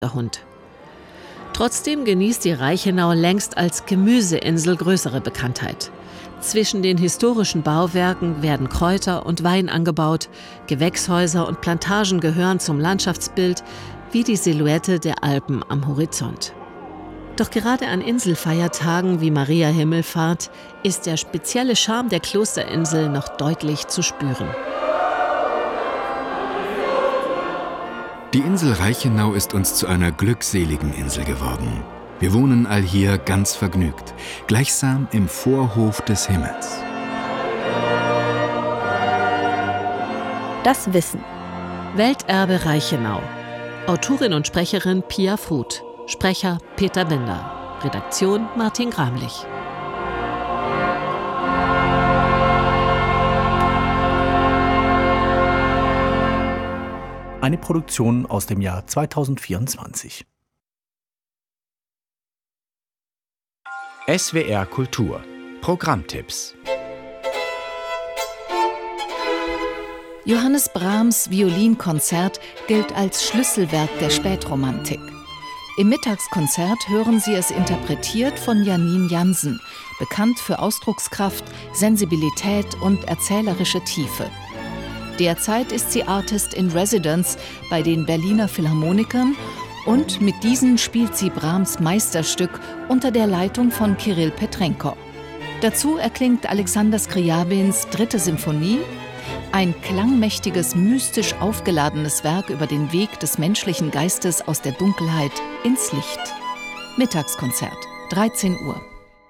der Hund. Trotzdem genießt die Reichenau längst als Gemüseinsel größere Bekanntheit. Zwischen den historischen Bauwerken werden Kräuter und Wein angebaut, Gewächshäuser und Plantagen gehören zum Landschaftsbild, wie die Silhouette der Alpen am Horizont. Doch gerade an Inselfeiertagen wie Maria Himmelfahrt ist der spezielle Charme der Klosterinsel noch deutlich zu spüren. Die Insel Reichenau ist uns zu einer glückseligen Insel geworden. Wir wohnen allhier ganz vergnügt, gleichsam im Vorhof des Himmels. Das Wissen. Welterbe Reichenau. Autorin und Sprecherin Pia Fruth. Sprecher Peter Binder. Redaktion Martin Gramlich. Eine Produktion aus dem Jahr 2024. SWR Kultur. Programmtipps. Johannes Brahms' Violinkonzert gilt als Schlüsselwerk der Spätromantik. Im Mittagskonzert hören Sie es interpretiert von Janine Jansen, bekannt für Ausdruckskraft, Sensibilität und erzählerische Tiefe. Derzeit ist sie Artist in Residence bei den Berliner Philharmonikern und mit diesen spielt sie Brahms Meisterstück unter der Leitung von Kirill Petrenko. Dazu erklingt Alexander Skriabins 3. Symphonie, ein klangmächtiges, mystisch aufgeladenes Werk über den Weg des menschlichen Geistes aus der Dunkelheit ins Licht. Mittagskonzert, 13 Uhr.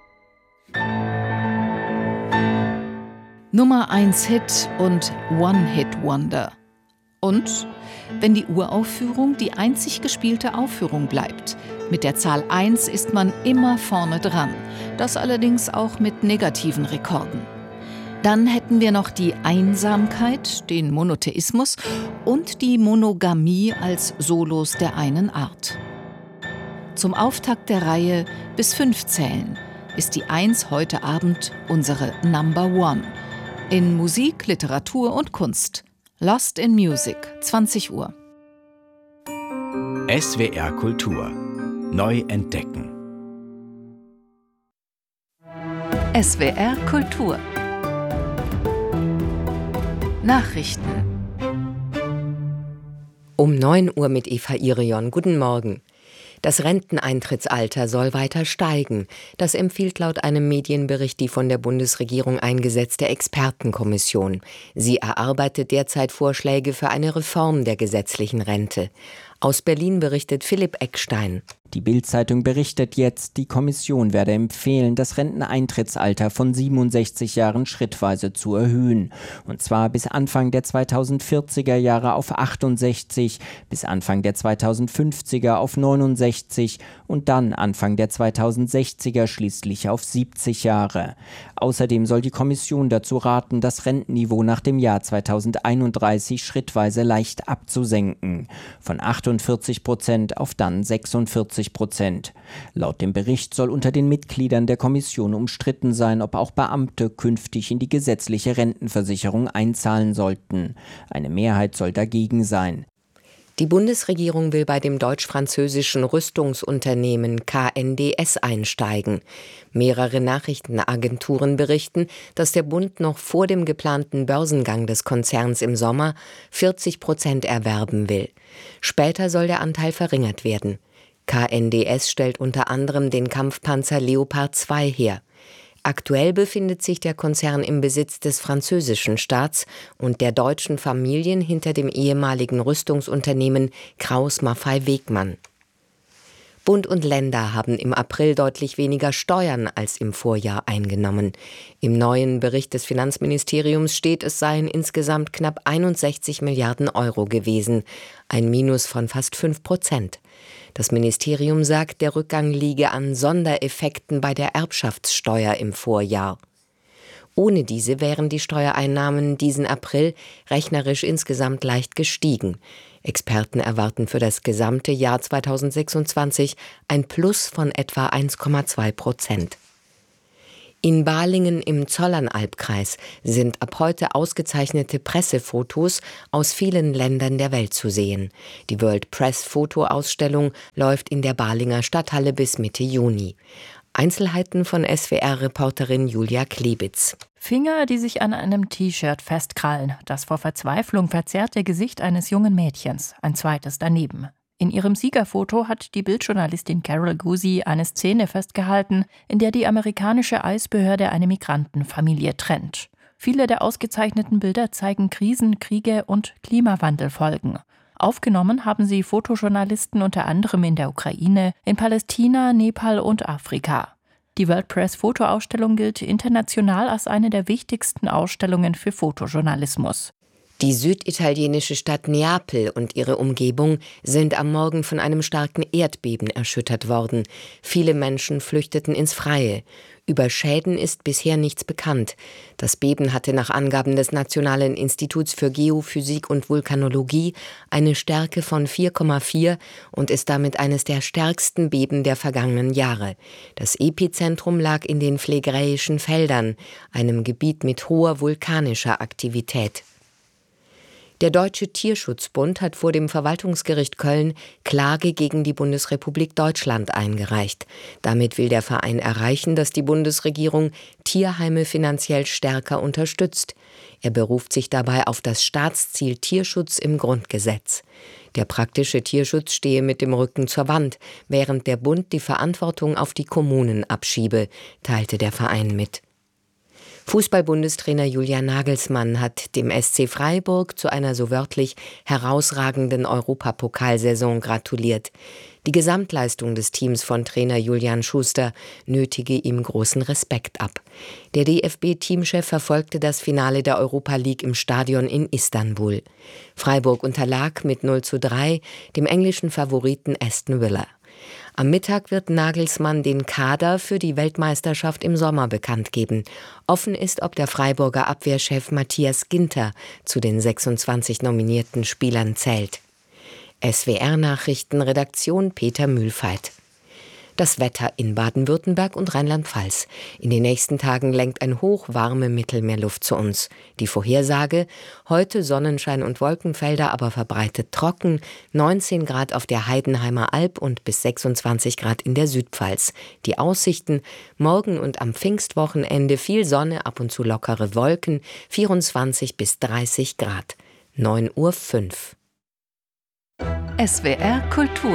Nummer 1 Hit und One-Hit-Wonder. Und wenn die Uraufführung die einzig gespielte Aufführung bleibt. Mit der Zahl 1 ist man immer vorne dran. Das allerdings auch mit negativen Rekorden. Dann hätten wir noch die Einsamkeit, den Monotheismus und die Monogamie als Solos der einen Art. Zum Auftakt der Reihe bis 5 zählen ist die 1 heute Abend unsere Number One. In Musik, Literatur und Kunst. Lost in Music, 20 Uhr. SWR Kultur. Neu entdecken. SWR Kultur. Nachrichten. Um 9 Uhr mit Eva Irion. Guten Morgen. Das Renteneintrittsalter soll weiter steigen. Das empfiehlt laut einem Medienbericht die von der Bundesregierung eingesetzte Expertenkommission. Sie erarbeitet derzeit Vorschläge für eine Reform der gesetzlichen Rente. Aus Berlin berichtet Philipp Eckstein. Die Bild-Zeitung berichtet jetzt, die Kommission werde empfehlen, das Renteneintrittsalter von 67 Jahren schrittweise zu erhöhen. Und zwar bis Anfang der 2040er Jahre auf 68, bis Anfang der 2050er auf 69 und dann Anfang der 2060er schließlich auf 70 Jahre. Außerdem soll die Kommission dazu raten, das Rentenniveau nach dem Jahr 2031 schrittweise leicht abzusenken. Von 48% auf dann 46%. Laut dem Bericht soll unter den Mitgliedern der Kommission umstritten sein, ob auch Beamte künftig in die gesetzliche Rentenversicherung einzahlen sollten. Eine Mehrheit soll dagegen sein. Die Bundesregierung will bei dem deutsch-französischen Rüstungsunternehmen KNDS einsteigen. Mehrere Nachrichtenagenturen berichten, dass der Bund noch vor dem geplanten Börsengang des Konzerns im Sommer 40% erwerben will. Später soll der Anteil verringert werden. KNDS stellt unter anderem den Kampfpanzer Leopard 2 her. Aktuell befindet sich der Konzern im Besitz des französischen Staats und der deutschen Familien hinter dem ehemaligen Rüstungsunternehmen Krauss-Maffei-Wegmann. Bund und Länder haben im April deutlich weniger Steuern als im Vorjahr eingenommen. Im neuen Bericht des Finanzministeriums steht, es seien insgesamt knapp 61 Milliarden Euro gewesen, ein Minus von fast 5%. Das Ministerium sagt, der Rückgang liege an Sondereffekten bei der Erbschaftssteuer im Vorjahr. Ohne diese wären die Steuereinnahmen diesen April rechnerisch insgesamt leicht gestiegen. Experten erwarten für das gesamte Jahr 2026 ein Plus von etwa 1,2%. In Balingen im Zollernalbkreis sind ab heute ausgezeichnete Pressefotos aus vielen Ländern der Welt zu sehen. Die World Press Fotoausstellung läuft in der Balinger Stadthalle bis Mitte Juni. Einzelheiten von SWR-Reporterin Julia Klebitz. Finger, die sich an einem T-Shirt festkrallen. Das vor Verzweiflung verzerrte Gesicht eines jungen Mädchens. Ein zweites daneben. In ihrem Siegerfoto hat die Bildjournalistin Carol Guzy eine Szene festgehalten, in der die amerikanische Eisbehörde eine Migrantenfamilie trennt. Viele der ausgezeichneten Bilder zeigen Krisen, Kriege und Klimawandelfolgen. Aufgenommen haben sie Fotojournalisten unter anderem in der Ukraine, in Palästina, Nepal und Afrika. Die World Press Fotoausstellung gilt international als eine der wichtigsten Ausstellungen für Fotojournalismus. Die süditalienische Stadt Neapel und ihre Umgebung sind am Morgen von einem starken Erdbeben erschüttert worden. Viele Menschen flüchteten ins Freie. Über Schäden ist bisher nichts bekannt. Das Beben hatte nach Angaben des Nationalen Instituts für Geophysik und Vulkanologie eine Stärke von 4,4 und ist damit eines der stärksten Beben der vergangenen Jahre. Das Epizentrum lag in den Phlegräischen Feldern, einem Gebiet mit hoher vulkanischer Aktivität. Der Deutsche Tierschutzbund hat vor dem Verwaltungsgericht Köln Klage gegen die Bundesrepublik Deutschland eingereicht. Damit will der Verein erreichen, dass die Bundesregierung Tierheime finanziell stärker unterstützt. Er beruft sich dabei auf das Staatsziel Tierschutz im Grundgesetz. Der praktische Tierschutz stehe mit dem Rücken zur Wand, während der Bund die Verantwortung auf die Kommunen abschiebe, teilte der Verein mit. Fußball-Bundestrainer Julian Nagelsmann hat dem SC Freiburg zu einer so wörtlich herausragenden Europapokalsaison gratuliert. Die Gesamtleistung des Teams von Trainer Julian Schuster nötige ihm großen Respekt ab. Der DFB-Teamchef verfolgte das Finale der Europa League im Stadion in Istanbul. Freiburg unterlag mit 0:3 dem englischen Favoriten Aston Villa. Am Mittag wird Nagelsmann den Kader für die Weltmeisterschaft im Sommer bekannt geben. Offen ist, ob der Freiburger Abwehrchef Matthias Ginter zu den 26 nominierten Spielern zählt. SWR-Nachrichtenredaktion Peter Mühlfeit. Das Wetter in Baden-Württemberg und Rheinland-Pfalz. In den nächsten Tagen lenkt ein hochwarme Mittelmeerluft zu uns. Die Vorhersage: heute Sonnenschein und Wolkenfelder, aber verbreitet trocken, 19 Grad auf der Heidenheimer Alb und bis 26 Grad in der Südpfalz. Die Aussichten: morgen und am Pfingstwochenende viel Sonne, ab und zu lockere Wolken, 24 bis 30 Grad. 9:05 Uhr. SWR Kultur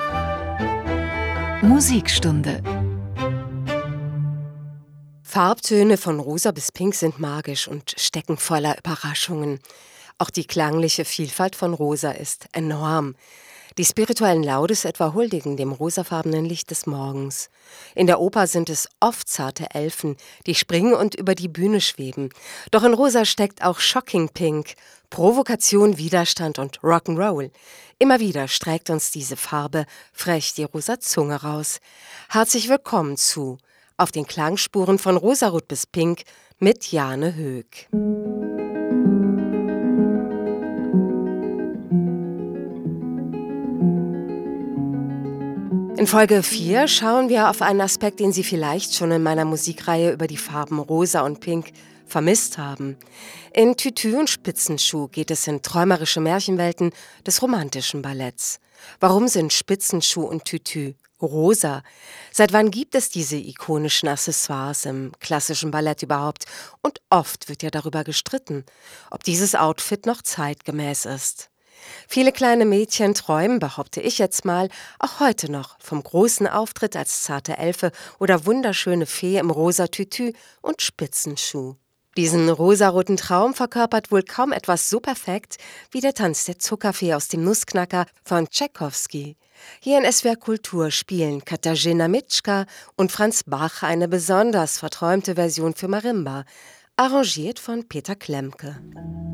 Musikstunde. Farbtöne von rosa bis pink sind magisch und stecken voller Überraschungen. Auch die klangliche Vielfalt von rosa ist enorm. Die spirituellen Laudes etwa huldigen dem rosafarbenen Licht des Morgens. In der Oper sind es oft zarte Elfen, die springen und über die Bühne schweben. Doch in rosa steckt auch Shocking Pink, Provokation, Widerstand und Rock'n'Roll. Immer wieder streckt uns diese Farbe frech die rosa Zunge raus. Herzlich willkommen zu Auf den Klangspuren von Rosarot bis Pink mit Jane Höck. In Folge 4 schauen wir auf einen Aspekt, den Sie vielleicht schon in meiner Musikreihe über die Farben Rosa und Pink vermisst haben. In Tütü und Spitzenschuh geht es in träumerische Märchenwelten des romantischen Balletts. Warum sind Spitzenschuh und Tütü rosa? Seit wann gibt es diese ikonischen Accessoires im klassischen Ballett überhaupt? Und oft wird ja darüber gestritten, ob dieses Outfit noch zeitgemäß ist. Viele kleine Mädchen träumen, behaupte ich jetzt mal, auch heute noch vom großen Auftritt als zarte Elfe oder wunderschöne Fee im rosa Tütü und Spitzenschuh. Diesen rosaroten Traum verkörpert wohl kaum etwas so perfekt wie der Tanz der Zuckerfee aus dem Nussknacker von Tschaikowski. Hier in SWR Kultur spielen Katarzyna Mitschka und Franz Bach eine besonders verträumte Version für Marimba, arrangiert von Peter Klemke.